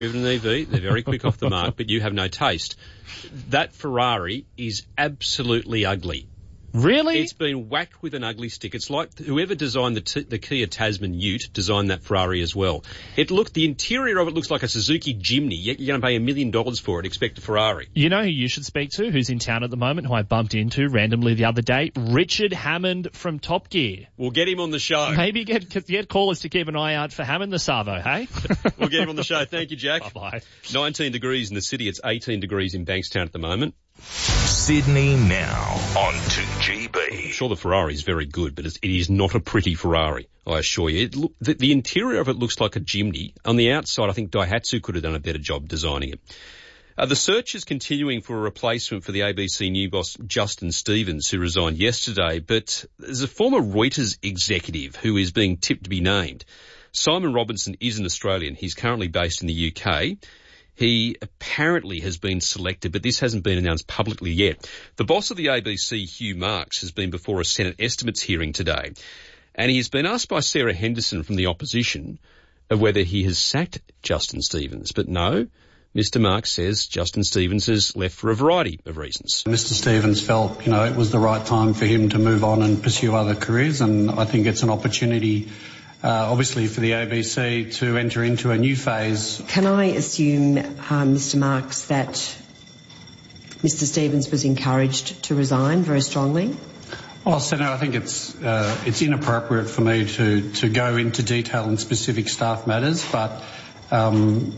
Driven an EV, they're very quick off the mark, but you have no taste. That Ferrari is absolutely ugly. Really? It's been whacked with an ugly stick. It's like whoever designed the Kia Tasman Ute designed that Ferrari as well. The interior of it looks like a Suzuki Jimny. You're going to pay $1 million for it, expect a Ferrari. You know who you should speak to, who's in town at the moment, who I bumped into randomly the other day? Richard Hammond from Top Gear. We'll get him on the show. Maybe get callers to keep an eye out for Hammond the Savo, hey? We'll get him on the show. Thank you, Jack. Bye-bye. 19 degrees in the city. It's 18 degrees in Bankstown at the moment. Sydney Now on 2GB. I'm sure the Ferrari is very good, but it is not a pretty Ferrari, I assure you. The interior of it looks like a Jimny. On the outside, I think Daihatsu could have done a better job designing it. The search is continuing for a replacement for the ABC News boss Justin Stevens, who resigned yesterday, but there's a former Reuters executive who is being tipped to be named. Simon Robinson is an Australian. He's currently based in the UK. He apparently has been selected, but this hasn't been announced publicly yet. The boss of the ABC, Hugh Marks, has been before a Senate estimates hearing today, and he has been asked by Sarah Henderson from the opposition of whether he has sacked Justin Stevens. But no, Mr. Marks says Justin Stevens has left for a variety of reasons. Mr. Stevens felt, it was the right time for him to move on and pursue other careers, and I think it's an opportunity obviously for the ABC to enter into a new phase. Can I assume, Mr. Marks, that Mr. Stevens was encouraged to resign very strongly? Well, Senator, I think it's inappropriate for me to go into detail on specific staff matters, but and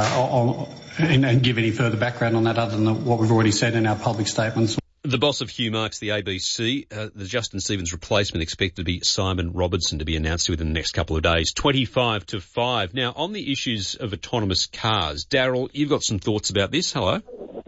give any further background on that other than what we've already said in our public statements. The boss of Hugh Marks, the ABC, the Justin Stevens replacement expected to be Simon Robinson, to be announced within the next couple of days. 25 to 5. Now, on the issues of autonomous cars, Daryl, you've got some thoughts about this. Hello.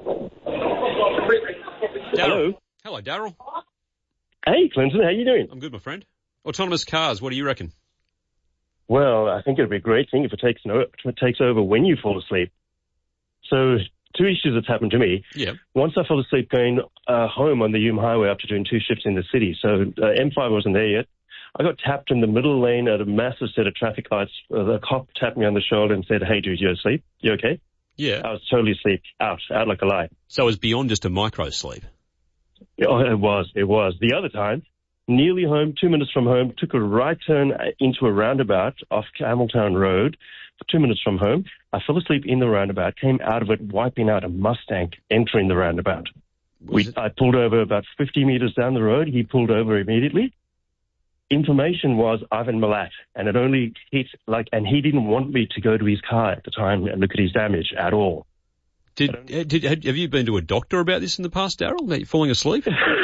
Hello. Hello, Daryl. Hey, Clinton, how you doing? I'm good, my friend. Autonomous cars, what do you reckon? Well, I think it'd be a great thing if it takes over when you fall asleep. So, two issues that's happened to me. Yeah. Once I fell asleep going home on the Hume Highway after doing 2 shifts in the city. So M5 wasn't there yet. I got tapped in the middle lane at a massive set of traffic lights. The cop tapped me on the shoulder and said, "Hey, dude, you asleep? You okay?" Yeah. I was totally asleep, out like a light. So it was beyond just a micro sleep. Oh, it was. The other time, nearly home, 2 minutes from home, took a right turn into a roundabout off Campbelltown Road. 2 minutes from home, I fell asleep in the roundabout, came out of it wiping out a Mustang entering the roundabout. I pulled over about 50 meters down the road. He pulled over immediately. Information was Ivan Milat, and it only hit and he didn't want me to go to his car at the time and look at his damage at all. Have you been to a doctor about this in the past, Daryl? That you're falling asleep?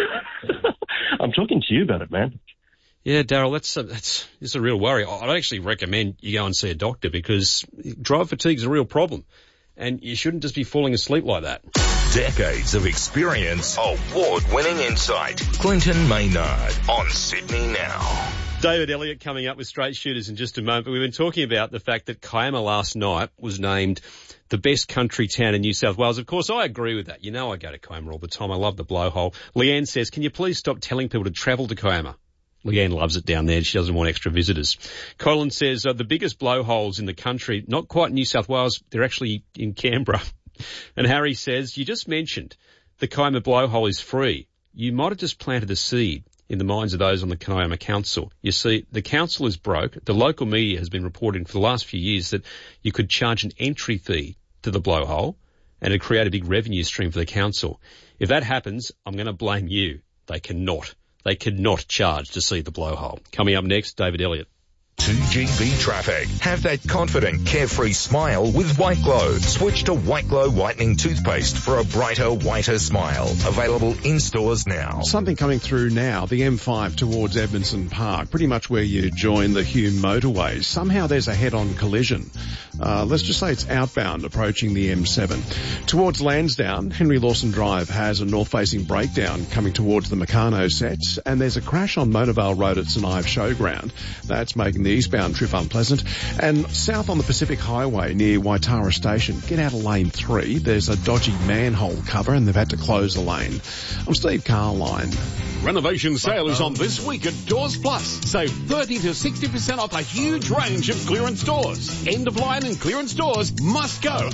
I'm talking to you about it, man. Yeah, Daryl, that's a real worry. I'd actually recommend you go and see a doctor because drive fatigue is a real problem, and you shouldn't just be falling asleep like that. Decades of experience, award-winning insight. Clinton Maynard on Sydney Now. David Elliott coming up with Straight Shooters in just a moment. But we've been talking about the fact that Kiama last night was named the best country town in New South Wales. Of course, I agree with that. You know I go to Kiama all the time. I love the blowhole. Leanne says, can you please stop telling people to travel to Kiama? Leanne loves it down there. She doesn't want extra visitors. Colin says, the biggest blowholes in the country, not quite in New South Wales, they're actually in Canberra. And Harry says, you just mentioned the Kiama blowhole is free. You might have just planted a seed in the minds of those on the Kiama Council. You see, the council is broke. The local media has been reporting for the last few years that you could charge an entry fee to the blowhole and it'd create a big revenue stream for the council. If that happens, I'm going to blame you. They cannot charge to see the blowhole. Coming up next, David Elliott. 2GB traffic. Have that confident, carefree smile with White Glow. Switch to White Glow whitening toothpaste for a brighter, whiter smile. Available in stores now. Something coming through now, the M5 towards Edmondson Park, pretty much where you join the Hume motorways. Somehow there's a head-on collision. Let's just say it's outbound approaching the M7. Towards Lansdowne, Henry Lawson Drive has a north-facing breakdown coming towards the Meccano sets, and there's a crash on Monavale Road at St Ives Showground. That's making making the eastbound trip unpleasant. And south on the Pacific Highway near Waitara Station, get out of lane 3. There's a dodgy manhole cover and they've had to close the lane. I'm Steve Carline. Renovation sale is on this week at Doors Plus. Save 30 to 60% off a huge range of clearance doors. End of line and clearance doors must go.